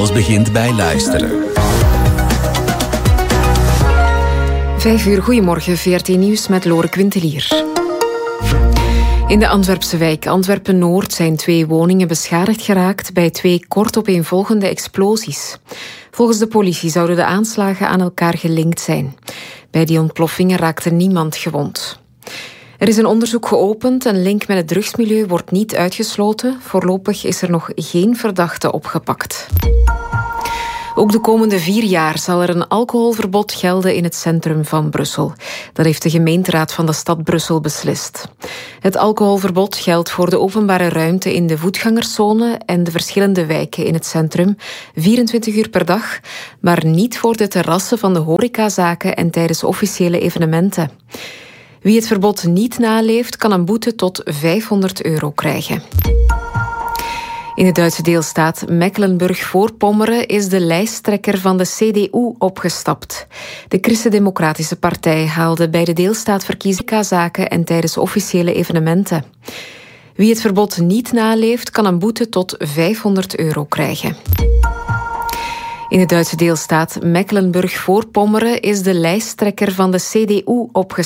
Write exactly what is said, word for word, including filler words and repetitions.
Alles begint bij luisteren. Vijf uur, goedemorgen, V R T Nieuws met Lore Quintelier. In de Antwerpse wijk Antwerpen-Noord zijn twee woningen beschadigd geraakt bij twee kortopeenvolgende explosies. Volgens de politie zouden de aanslagen aan elkaar gelinkt zijn. Bij die ontploffingen raakte niemand gewond. Er is een onderzoek geopend. Een link met het drugsmilieu wordt niet uitgesloten. Voorlopig is er nog geen verdachte opgepakt. Ook de komende vier jaar zal er een alcoholverbod gelden in het centrum van Brussel. Dat heeft de gemeenteraad van de stad Brussel beslist. Het alcoholverbod geldt voor de openbare ruimte in de voetgangerszone en de verschillende wijken in het centrum, vierentwintig uur per dag, maar niet voor de terrassen van de horecazaken en tijdens officiële evenementen. Wie het verbod niet naleeft, kan een boete tot vijfhonderd euro krijgen. In de Duitse deelstaat Mecklenburg-Voorpommeren is de lijsttrekker van de C D U opgestapt. De Christen-Democratische Partij haalde bij de deelstaatverkiezingen zaken en tijdens officiële evenementen. Wie het verbod niet naleeft, kan een boete tot vijfhonderd euro krijgen. In de Duitse deelstaat Mecklenburg-Voorpommeren is de lijsttrekker van de C D U opgestapt.